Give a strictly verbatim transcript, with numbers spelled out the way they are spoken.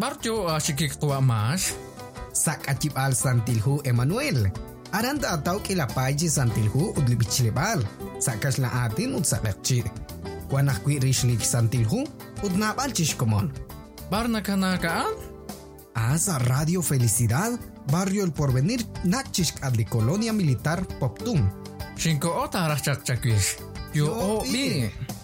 Barjo ashikik tua mas. Sak achip al Santilhu Emmanuel. Aranda ataw kila paji Santilhu udlibichilebal. Sakas la atin ud sakachir. Kuanak kwi rishlik Santilhu ud nabal chishkomon. Barna kanakaan? Asa Radio Felicidad, Barrio El Porvenir, Nakchishk adli Colonia Militar Poptum. Shinko ota rachak chakwish. Yo o bi.